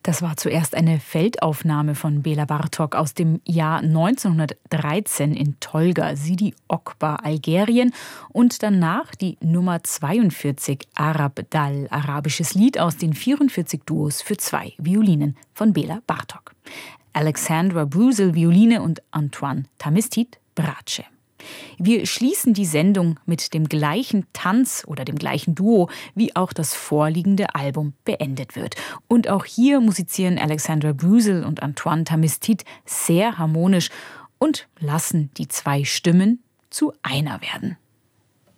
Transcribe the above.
Das war zuerst eine Feldaufnahme von Bela Bartok aus dem Jahr 1913 in Tolga, Sidi Okba, Algerien, und danach die Nummer 42, Arab Dal, arabisches Lied aus den 44 Duos für 2 Violinen von Bela Bartok. Alexandra Brusil, Violine, und Antoine Tamistit, Bratsche. Wir schließen die Sendung mit dem gleichen Tanz oder dem gleichen Duo, wie auch das vorliegende Album beendet wird. Und auch hier musizieren Alexandra Brusil und Antoine Tamistit sehr harmonisch und lassen die 2 Stimmen zu einer werden.